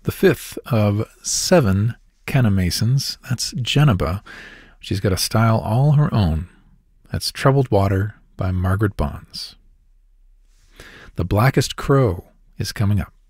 the fifth of 7 Kenna Masons. That's Geneba. She's got a style all her own. That's Troubled Water by Margaret Bonds. The Blackest Crow is coming up.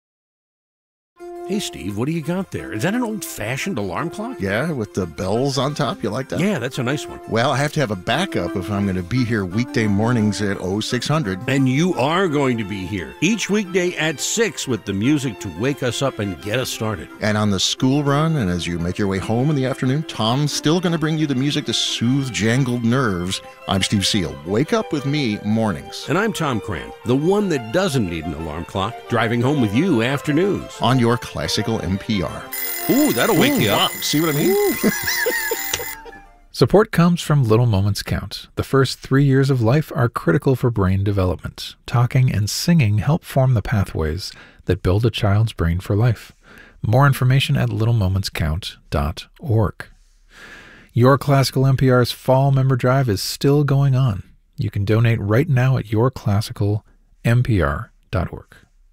Hey, Steve, what do you got there? Is that an old-fashioned alarm clock? Yeah, with the bells on top. You like that? Yeah, that's a nice one. Well, I have to have a backup if I'm going to be here weekday mornings at 0600. And you are going to be here each weekday at 6 with the music to wake us up and get us started. And on the school run, and as you make your way home in the afternoon, Tom's still going to bring you the music to soothe jangled nerves. I'm Steve Seal. Wake up with me mornings. And I'm Tom Cran, the one that doesn't need an alarm clock, driving home with you afternoons. On your classical NPR. Ooh, that'll wake you up. Wow. See what I mean? Support comes from Little Moments Count. The first 3 years of life are critical for brain development. Talking and singing help form the pathways that build a child's brain for life. More information at littlemomentscount.org. Your Classical NPR's Fall Member Drive is still going on. You can donate right now at yourclassicalnpr.org.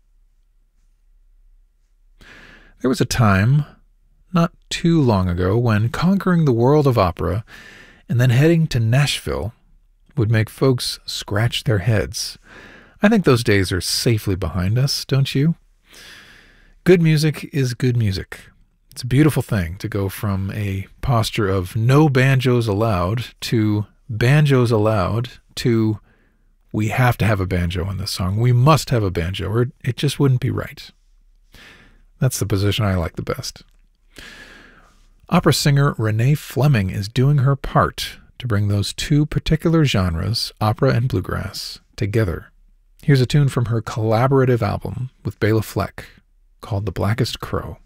There was a time, not too long ago, when conquering the world of opera and then heading to Nashville would make folks scratch their heads. I think those days are safely behind us, don't you? Good music is good music. It's a beautiful thing to go from a posture of no banjos allowed to banjos allowed to we have to have a banjo in this song. We must have a banjo or it just wouldn't be right. That's the position I like the best. Opera singer Renee Fleming is doing her part to bring those two particular genres, opera and bluegrass, together. Here's a tune from her collaborative album with Bela Fleck called The Blackest Crow.